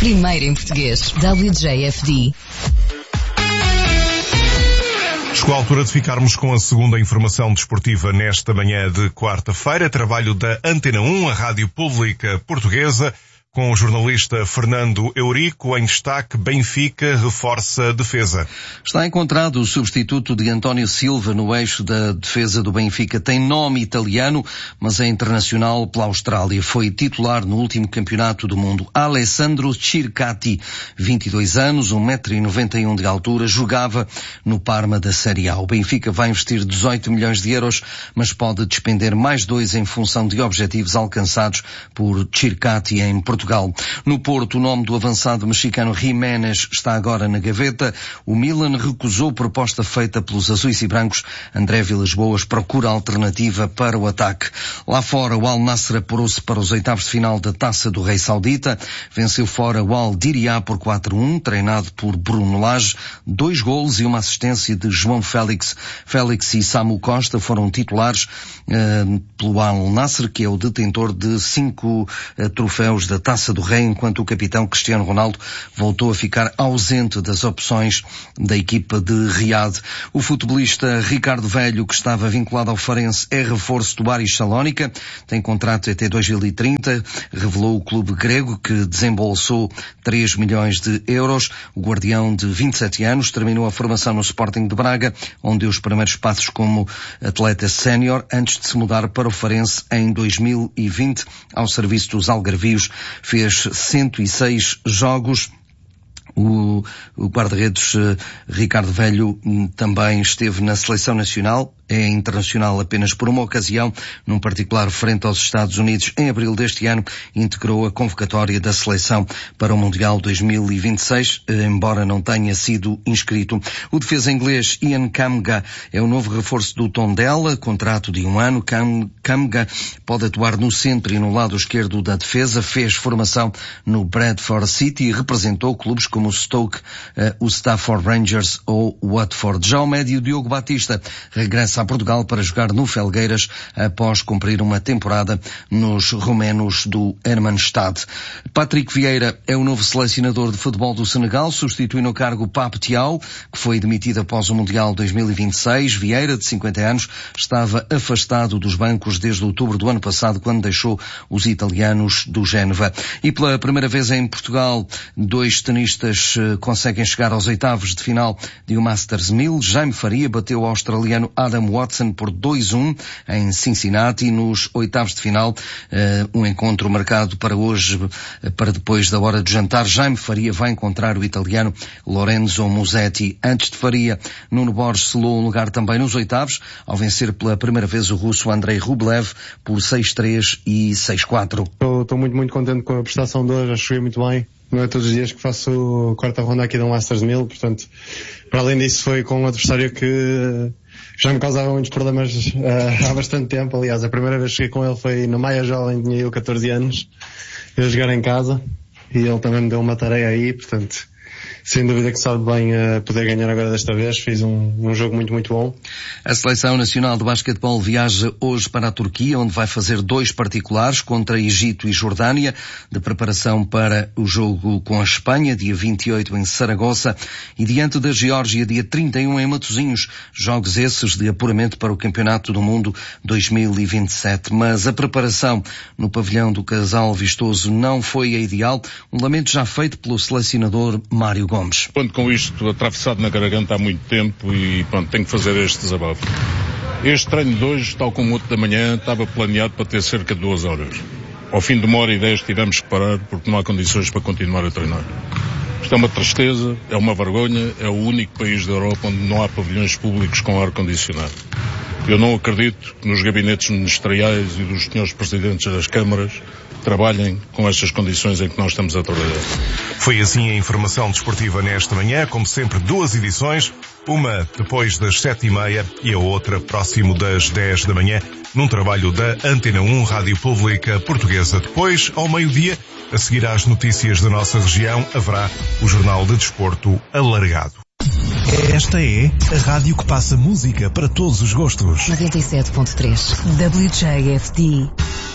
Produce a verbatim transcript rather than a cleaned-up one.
Primeiro em português. W J F D. Chegou a altura de ficarmos com a segunda informação desportiva nesta manhã de quarta-feira. Trabalho da Antena um, a rádio pública portuguesa, com o jornalista Fernando Eurico. Em destaque, Benfica reforça a defesa. Está encontrado o substituto de António Silva no eixo da defesa do Benfica. Tem nome italiano, mas é internacional pela Austrália. Foi titular no último campeonato do mundo. Alessandro Circati, vinte e dois anos, um metro e noventa e um de altura, jogava no Parma da Série A. O Benfica vai investir dezoito milhões de euros, mas pode despender mais dois em função de objetivos alcançados por Circati em Portugal. No Porto, o nome do avançado mexicano Jiménez está agora na gaveta. O Milan recusou proposta feita pelos azuis e brancos. André Vilas-Boas procura alternativa para o ataque. Lá fora, o Al Nassr apurou-se para os oitavos de final da Taça do Rei Saudita. Venceu fora o Al Diriyah por quatro a um, treinado por Bruno Lage. Dois golos e uma assistência de João Félix. Félix e Samu Costa foram titulares uh, pelo Al Nassr, que é o detentor de cinco uh, troféus da Taça do Rei, enquanto o capitão Cristiano Ronaldo voltou a ficar ausente das opções da equipa de Riad. O futebolista Ricardo Velho, que estava vinculado ao Farense, é reforço do Aris Salónica, tem contrato até dois mil e trinta, revelou o clube grego, que desembolsou três milhões de euros. O guardião de vinte e sete anos terminou a formação no Sporting de Braga, onde deu os primeiros passos como atleta sénior, antes de se mudar para o Farense em dois mil e vinte, ao serviço dos algarvios. Fez cento e seis jogos. O, o guarda-redes uh, Ricardo Velho um, também esteve na seleção nacional. É internacional apenas por uma ocasião, num particular frente aos Estados Unidos. Em abril deste ano, integrou a convocatória da seleção para o Mundial dois mil e vinte e seis, embora não tenha sido inscrito. O defesa inglês Ian Kamga é o novo reforço do Tondela, contrato de um ano. Kam, Kamga pode atuar no centro e no lado esquerdo da defesa. Fez formação no Bradford City e representou clubes como o Stoke, uh, o Stafford Rangers ou o Watford. Já o médio Diogo Batista regressa a Portugal para jogar no Felgueiras após cumprir uma temporada nos romenos do Hermannstad. Patrick Vieira é o novo selecionador de futebol do Senegal, substitui no cargo Pape Thiaw, que foi demitido após o Mundial dois mil e vinte e seis. Vieira, de cinquenta anos, estava afastado dos bancos desde outubro do ano passado, quando deixou os italianos do Génova. E pela primeira vez em Portugal, dois tenistas conseguem chegar aos oitavos de final de um Masters mil. Jaime Faria bateu o australiano Adam Watson por dois a um em Cincinnati nos oitavos de final. Uh, um encontro marcado para hoje, uh, para depois da hora do jantar. Jaime Faria vai encontrar o italiano Lorenzo Musetti. Antes de Faria, Nuno Borges selou um lugar também nos oitavos, ao vencer pela primeira vez o russo Andrei Rublev por seis a três e seis a quatro. Estou muito, muito contente com a prestação de hoje. Acho que joguei muito bem. Não é todos os dias que faço a quarta ronda aqui de um Masters mil, portanto, para além disso, foi com um adversário que já me causava muitos problemas uh, há bastante tempo. Aliás, a primeira vez que cheguei com ele foi na Maia Jovem, tinha eu catorze anos, eu a jogar em casa, e ele também me deu uma tarefa aí, portanto, sem dúvida que sabe bem uh, poder ganhar agora desta vez. Fiz um, um jogo muito, muito bom. A Seleção Nacional de Basquetebol viaja hoje para a Turquia, onde vai fazer dois particulares contra Egito e Jordânia, de preparação para o jogo com a Espanha, dia vinte e oito em Saragossa, e diante da Geórgia, dia trinta e um em Matosinhos. Jogos esses de apuramento para o Campeonato do Mundo dois mil e vinte e sete. Mas a preparação no pavilhão do Casal Vistoso não foi a ideal. Um lamento já feito pelo selecionador Mário Gomes. Quando com isto atravessado na garganta há muito tempo e pronto, tenho que fazer este desabafo. Este treino de hoje, tal como o outro da manhã, estava planeado para ter cerca de duas horas. Ao fim de uma hora e dez tivemos que parar porque não há condições para continuar a treinar. Isto é uma tristeza, é uma vergonha, é o único país da Europa onde não há pavilhões públicos com ar-condicionado. Eu não acredito que nos gabinetes ministeriais e dos senhores presidentes das câmaras trabalhem com estas condições em que nós estamos a trabalhar. Foi assim a informação desportiva nesta manhã, como sempre duas edições, uma depois das sete e meia e a outra próximo das dez da manhã, num trabalho da Antena um, Rádio Pública Portuguesa. Depois, ao meio-dia, a seguir às notícias da nossa região, haverá o Jornal de Desporto alargado. Esta é a rádio que passa música para todos os gostos. noventa e sete ponto três W J F D.